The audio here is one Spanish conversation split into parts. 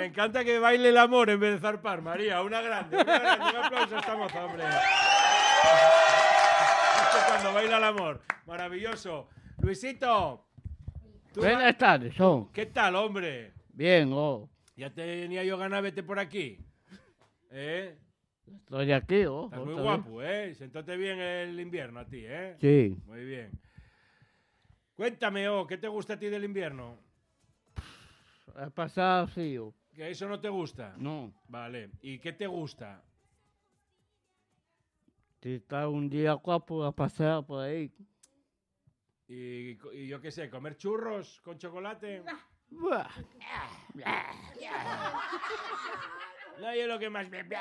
me encanta que baile el amor en vez de zarpar, María. Una grande. Un aplauso a esta moza, hombre. Esto cuando baila el amor. Maravilloso. Luisito. Buenas tardes, son. ¿Qué tal, hombre? Bien, oh. Ya tenía yo ganas de vete por aquí. ¿Eh? Estoy aquí, oh. Estás muy guapo, ¿eh? Sentóte bien el invierno a ti, ¿eh? Sí. Muy bien. Cuéntame, ¿qué te gusta a ti del invierno? He pasado frío. ¿Que eso no te gusta? No. Vale. ¿Y qué te gusta? Si está un día guapo a pasar por ahí. Y yo qué sé, ¿comer churros con chocolate? Buah. No, yo lo que más me...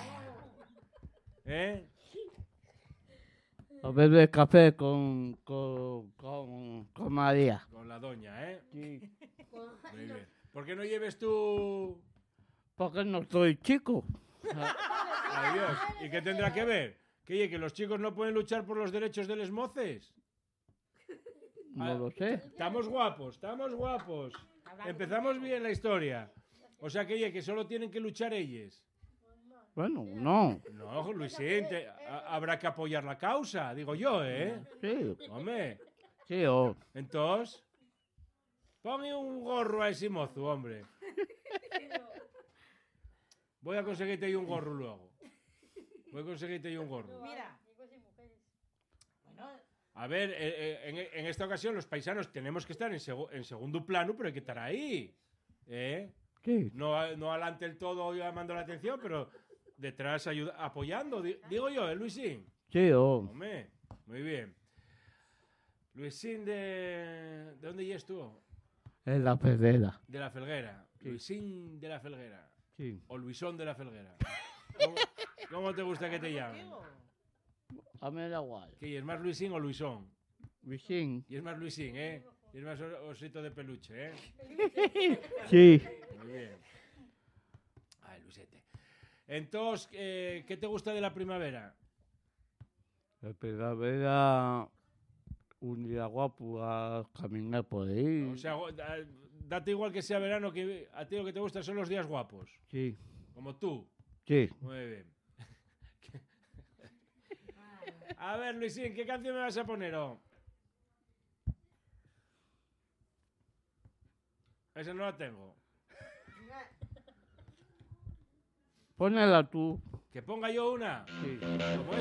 ¿Eh? A beber café con María. Con la doña, ¿eh? Sí. Muy bien. ¿Por qué no lleves tú...? Porque no soy chico. Ay, Dios. ¿Y qué tendrá que ver? ¿Que los chicos no pueden luchar por los derechos de les moces? No lo sé. Estamos guapos, estamos guapos. Empezamos bien la historia. O sea que solo tienen que luchar ellos. Bueno, no. No, Luisín, habrá que apoyar la causa, digo yo, ¿eh? Sí. Hombre. Sí, oh. Entonces, ponme un gorro a ese mozo, hombre. Voy a conseguirte ahí un gorro luego. Voy a conseguirte ahí un gorro. Mira. A ver, en esta ocasión los paisanos tenemos que estar en segundo plano, pero hay que estar ahí. ¿Eh? Sí. No adelante el todo llamando la atención, pero detrás apoyando. Digo yo, Luisín. Sí, oh. Hombre, muy bien. Luisín, ¿de dónde es tú? En la pedera. De la Felguera. Sí. Luisín de la Felguera. Sí. O Luisón de la Felguera. ¿Cómo te gusta que te llamen? A mí da igual. ¿Qué es más Luisín o Luisón? Luisín. Y es más Luisín, ¿eh? Y es más osito de peluche, ¿eh? Sí. Muy bien. Ay, Luisete. Entonces, ¿qué te gusta de la primavera? La primavera, un día guapo a caminar por ahí. O sea, date igual que sea verano, que a ti lo que te gusta son los días guapos. Sí. Como tú. Sí. Muy bien. A ver, Luisín, ¿qué canción me vas a poner? Esa no la tengo. Pónela tú. ¿Que ponga yo una? Sí. Pues